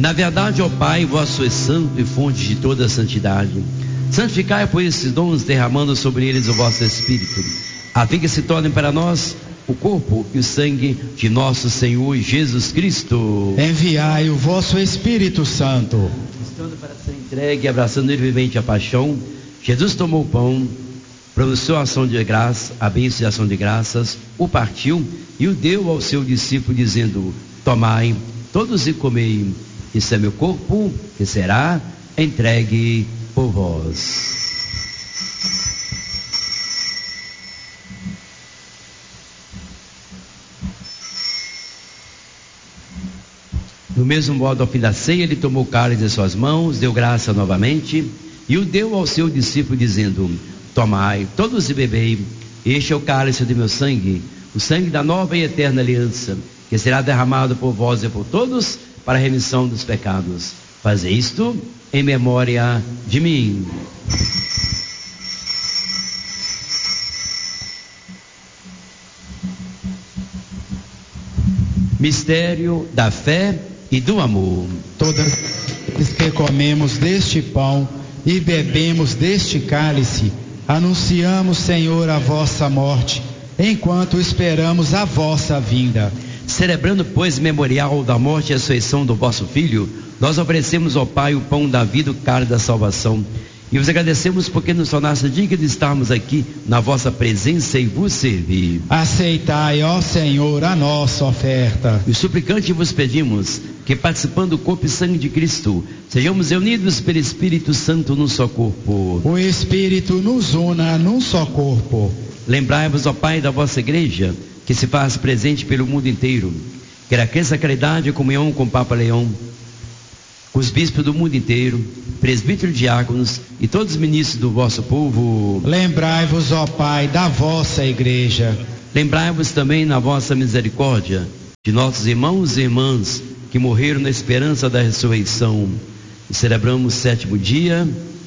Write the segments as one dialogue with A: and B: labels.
A: Na verdade, ó Pai, vós sois santo e fonte de toda a santidade. Santificai, pois, esses dons, derramando sobre eles o vosso Espírito, a fim que se tornem para nós o corpo e o sangue de nosso Senhor Jesus Cristo.
B: Enviai o vosso Espírito Santo.
A: Estando para ser entregue, abraçando ele vivente a paixão, Jesus tomou o pão, pronunciou a ação de graça, a bênção de ação de graças, o partiu e o deu ao seu discípulo, dizendo: tomai, todos e comei, isso é meu corpo, que será entregue por vós. Do mesmo modo, ao fim da ceia, ele tomou o cálice em suas mãos, deu graça novamente e o deu ao seu discípulo, dizendo: tomai, todos e bebei, este é o cálice do meu sangue, o sangue da nova e eterna aliança, que será derramado por vós e por todos para a remissão dos pecados. Fazei isto em memória de mim. Mistério da fé e do amor.
B: Todas as vezes que comemos deste pão e bebemos deste cálice, anunciamos, Senhor, a vossa morte, enquanto esperamos a vossa vinda.
A: Celebrando, pois, memorial da morte e ressurreição do vosso Filho, nós oferecemos ao Pai o pão da vida, o cálice da salvação. E vos agradecemos porque nos tornaste dignos de estarmos aqui na vossa presença e vos servir.
B: Aceitai, ó Senhor, a nossa oferta.
A: E suplicante vos pedimos que, participando do corpo e sangue de Cristo, sejamos unidos pelo Espírito Santo num só corpo.
B: O Espírito nos una num só corpo.
A: Lembrai-vos, ó Pai, da vossa igreja, que se faz presente pelo mundo inteiro. Que ela cresça a caridade e comunhão com o Papa Leão, com os bispos do mundo inteiro, presbíteros, diáconos e todos os ministros do vosso povo.
B: Lembrai-vos, ó Pai, da vossa igreja.
A: Lembrai-vos também, na vossa misericórdia, de nossos irmãos e irmãs que morreram na esperança da ressurreição. E celebramos o 7º dia.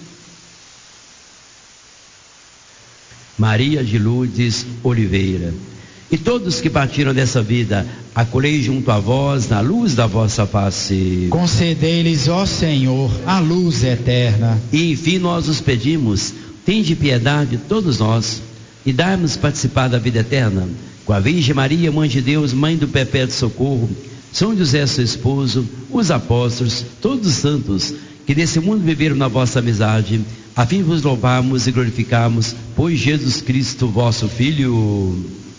A: Maria de Lourdes Oliveira. E todos que partiram dessa vida, acolhei junto a vós na luz da vossa face.
B: Concedei-lhes, ó Senhor, a luz eterna.
A: E enfim nós os pedimos, tende piedade de todos nós e dai-nos participar da vida eterna, com a Virgem Maria, Mãe de Deus, Mãe do Perpétuo Socorro, São José, seu esposo, os apóstolos, todos os santos, que nesse mundo viveram na vossa amizade, a fim de vos louvarmos e glorificarmos, por Jesus Cristo, vosso Filho.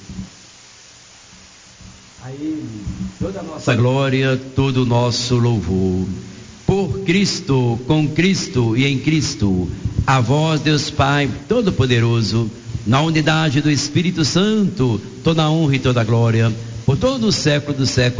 A: A Ele toda a nossa glória, todo o nosso louvor. Por Cristo, com Cristo e em Cristo, a vós, Deus Pai Todo-Poderoso, na unidade do Espírito Santo, toda a honra e toda a glória, por todo o século dos séculos.